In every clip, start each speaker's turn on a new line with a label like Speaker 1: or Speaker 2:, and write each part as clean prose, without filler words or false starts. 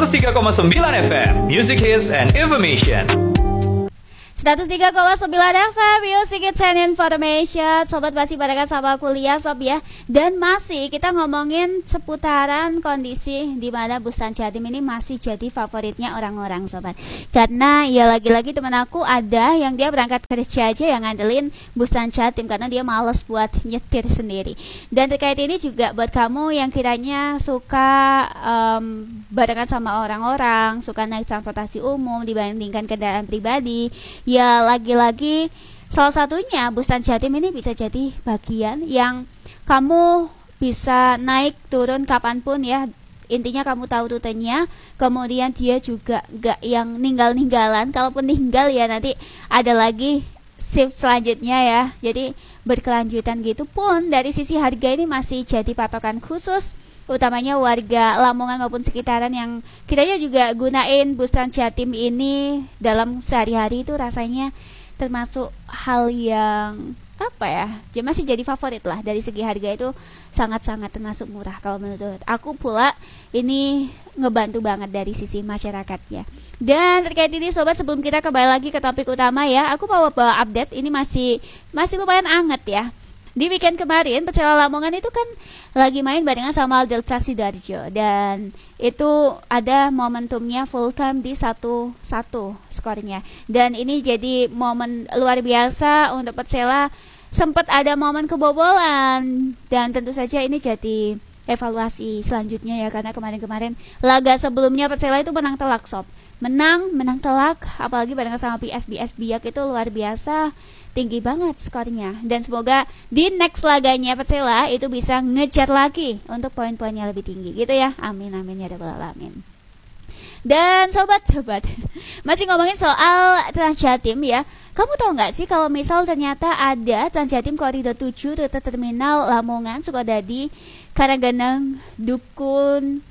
Speaker 1: 103,9 FM, Music Hits and Information.
Speaker 2: 103,9 FM Music Hits and Information. Sobat masih barengan sama kuliah sob ya. Dan masih kita ngomongin seputaran kondisi di mana Bustan Jatim ini masih jadi favoritnya orang-orang sobat. Karena ya lagi-lagi temen aku ada yang dia berangkat kerja aja yang ngandelin Bustan Jatim karena dia males buat nyetir sendiri. Dan terkait ini juga buat kamu yang kiranya suka barengan sama orang-orang, suka naik transportasi umum dibandingkan kendaraan pribadi, ya lagi-lagi salah satunya Bustan Jatim ini bisa jadi bagian yang kamu bisa naik turun kapanpun ya. Intinya kamu tahu rutenya, kemudian dia juga gak yang ninggal-ninggalan. Kalaupun ninggal ya nanti ada lagi shift selanjutnya ya. Jadi berkelanjutan gitu pun dari sisi harga ini masih jadi patokan khusus, utamanya warga Lamongan maupun sekitaran yang kiranya juga gunain Bustan Jatim ini dalam sehari-hari itu rasanya termasuk hal yang apa ya, dia masih jadi favorit lah. Dari segi harga itu sangat-sangat termasuk murah kalau menurut aku pula. Ini ngebantu banget dari sisi masyarakatnya. Dan terkait ini sobat, sebelum kita kembali lagi ke topik utama ya, aku mau bawa update. Ini masih lumayan anget ya. Di weekend kemarin Persela Lamongan itu kan lagi main barengan sama Delta Sidoarjo, dan itu ada momentumnya full time di 1-1 skornya. Dan ini jadi momen luar biasa untuk Persela, sempat ada momen kebobolan, dan tentu saja ini jadi evaluasi selanjutnya ya, karena kemarin-kemarin laga sebelumnya Persela itu menang telak sob. Menang telak, apalagi barengan sama PS Biak itu luar biasa tinggi banget skornya. Dan semoga di next laganya Persela itu bisa ngejar lagi untuk poin-poinnya lebih tinggi gitu ya. Amin amin ya rabbal alamin. Dan sobat masih ngomongin soal Trans Jatim ya. Kamu tahu nggak sih kalau misal ternyata ada Trans Jatim Koridor 7 rute terminal Lamongan, Sukadadi, Karanggeneng, Dukun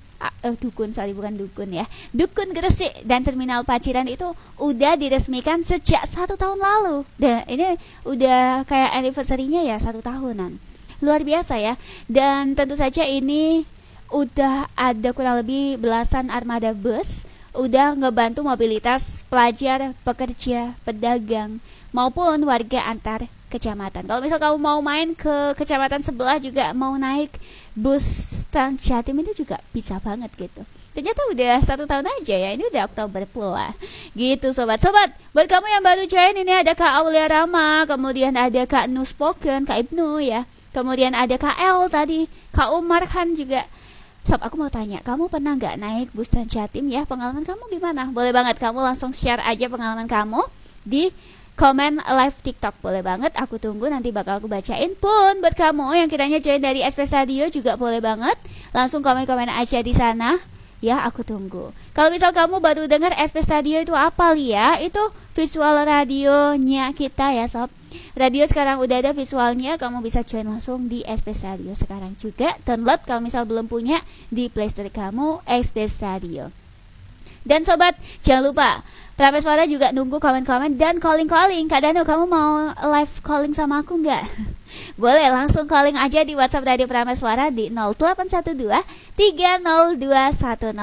Speaker 2: Gresik dan Terminal Paciran itu udah diresmikan sejak 1 tahun lalu. Dan ini udah kayak anniversary-nya ya, 1 tahunan. Luar biasa ya. Dan tentu saja ini udah ada kurang lebih belasan armada bus, udah ngebantu mobilitas pelajar, pekerja, pedagang maupun warga antar kecamatan. Kalau misal kamu mau main ke kecamatan sebelah juga mau naik bus Trans Jatim itu juga bisa banget gitu. Ternyata udah 1 tahun aja ya, ini udah Oktober pula gitu sobat-sobat. Buat kamu yang baru join, ini ada Kak Aulia Rama, kemudian ada Kak Nuspoken, Kak Ibnu ya, kemudian ada Kak El tadi, Kak Umar kan juga. Sob, aku mau tanya, kamu pernah gak naik bus Trans Jatim ya? Pengalaman kamu gimana? Boleh banget kamu langsung share aja pengalaman kamu di komen live TikTok, boleh banget, aku tunggu, nanti bakal aku bacain. Pun buat kamu yang kiranya join dari SP Radio juga boleh banget, langsung komen-komen aja di sana ya, aku tunggu. Kalau misal kamu baru dengar SP Radio itu apa Lia? Itu visual radionya kita ya sob. Radio sekarang udah ada visualnya, kamu bisa join langsung di SP Radio sekarang juga. Download kalau misal belum punya di Play Store kamu SP Radio. Dan sobat, jangan lupa Prameswara Suara juga nunggu komen-komen dan calling-calling. Kak Danu, kamu mau live calling sama aku nggak? Boleh langsung calling aja di WhatsApp Radio Prameswara di 0812 302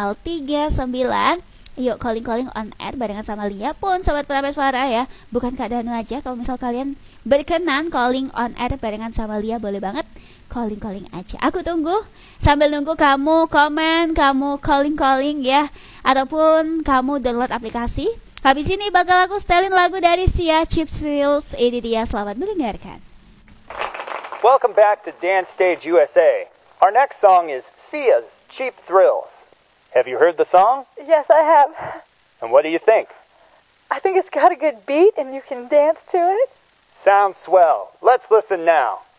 Speaker 2: 1039. Yuk calling on air barengan sama Lia pun sobat Prameswara ya. Bukan Kak Danu aja, kalau misal kalian berkenan calling on air barengan sama Lia boleh banget calling aja. Aku tunggu sambil nunggu kamu komen, kamu calling ya, ataupun kamu download aplikasi. Habis ini bakal aku setelin lagu dari Sia Cheap Thrills. Ini dia, selamat mendengarkan.
Speaker 1: Welcome back to Dance Stage USA. Our next song is Sia's Cheap Thrills. Have you heard the song?
Speaker 3: Yes, I have.
Speaker 1: And what do you think?
Speaker 3: I think it's got a good beat and you can dance to it.
Speaker 1: Sounds swell. Let's listen now.